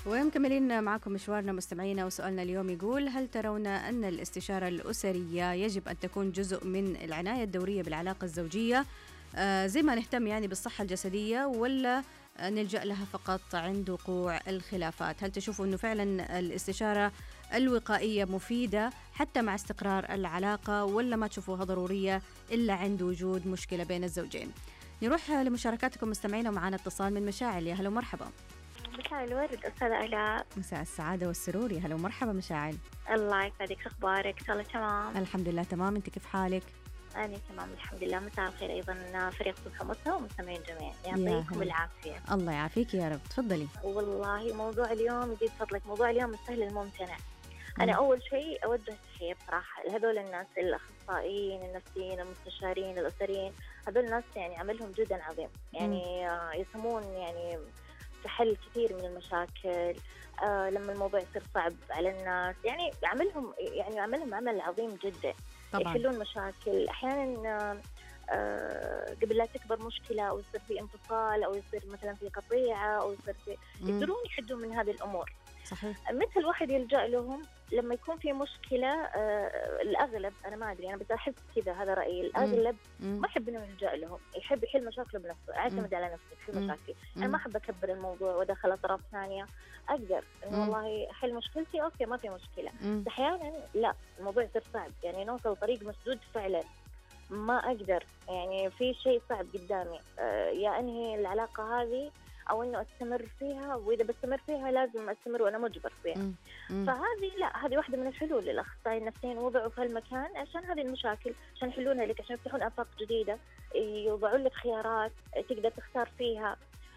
ومكملين معكم مشوارنا مستمعينا، وسؤالنا اليوم يقول: هل ترون أن الاستشارة الأسرية يجب أن تكون جزء من العناية الدورية بالعلاقة الزوجية، زي ما نهتم يعني بالصحة الجسدية، ولا نلجأ لها فقط عند وقوع الخلافات؟ هل تشوفوا أنه فعلا الاستشارة الوقائية مفيدة حتى مع استقرار العلاقة، ولا ما تشوفوها ضرورية إلا عند وجود مشكلة بين الزوجين؟ نروح لمشاركاتكم مستمعينا، ومعنا اتصال من مشاعل. يا هلا ومرحبا. مساء الورد أستاذة آلاء. مساء السعادة والسرور، يا هلا ومرحبا مشاعل. الله يسعدك، شو أخبارك؟ إن شاء الله تمام. الحمد لله تمام، أنت كيف حالك؟ أنا تمام الحمد لله. مساء الخير أيضا فريق صبح مساء ومستمعين جميعا، يعطيكم العافية. الله يعافيك يا رب، تفضلي. والله موضوع اليوم يزيد فضلك، موضوع اليوم السهل الممتنع. أنا أول شيء أوجه تحية بصراحة لهذول الناس، الأخصائيين النفسيين المستشارين الأسريين، هذول الناس يعني عملهم جدا عظيم، يعني يسمون يعني في حل كثير من المشاكل. لما الموضوع يصير صعب على الناس، يعني عملهم عمل عظيم جدا طبعا. يحلون مشاكل أحيانا قبل لا تكبر مشكلة أو يصير في انفصال أو يصير مثلا في قطيعة أو يصير في يقدرون يحدون من هذه الأمور. صحيح. متى الواحد يلجأ لهم؟ لما يكون في مشكلة. الأغلب، أنا ما أدري، أنا بس أحس كذا، هذا رأيي، الأغلب ما يحب إنه يلجأ لهم، يحب يحل مشاكله بنفسه، أعتمد على نفسي في مشاكلي. أنا ما أحب أكبر الموضوع وأدخل أطراف ثانية. أقدر إنه والله أحل مشكلتي، أوكي ما في مشكلة. بس أحيانا لا، الموضوع يصير صعب، يعني نوصل طريق مسدود فعلا، ما أقدر، يعني في شيء صعب قدامي، يا أنهي العلاقة هذه أو إنه أستمر فيها، وإذا بستمر فيها لازم أستمر وأنا مجبر فيها. فهذه لا، هذه واحدة من الحلول. الأخصائيين النفسيين وضعوا في هالمكان عشان هذه المشاكل، عشان يحلونها لك، عشان يفتحون آفاق جديدة، يوضعون لك خيارات تقدر تختار فيها.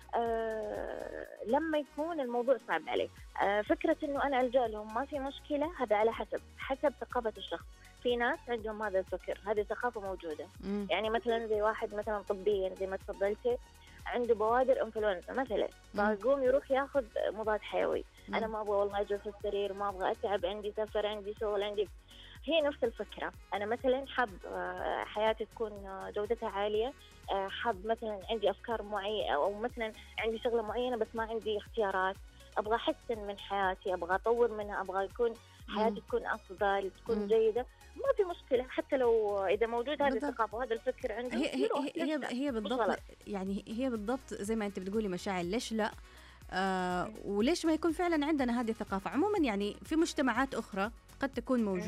لما يكون الموضوع صعب عليك، فكرة إنه أنا ألجأ لهم ما في مشكلة، هذا على حسب ثقافة الشخص. في ناس عندهم هذا الفكر، هذه ثقافة موجودة. يعني مثلا زي واحد مثلا طبيا زي ما تفضلتي، عنده بوادر انفلونزا مثلا، فيقوم يروح ياخذ مضاد حيوي. انا ما ابغى والله اجلس في السرير، ما ابغى اتعب، عندي سفر، عندي شغل، عندي. هي نفس الفكره. انا مثلا حاب حياتي تكون جودتها عاليه، حاب مثلا عندي افكار معينه، او مثلا عندي شغله معينه بس ما عندي اختيارات، ابغى احسن من حياتي، ابغى اطور منها، ابغى يكون حياتي تكون افضل، تكون جيده. ما في مشكلة، حتى لو إذا موجود هذه الثقافة وهذا الفكر عنده. هي بالضبط، يعني هي بالضبط زي ما أنت بتقولي مشاعر، ليش لا؟ وليش ما يكون فعلا عندنا هذه الثقافة عموما؟ يعني في مجتمعات أخرى قد تكون موجودة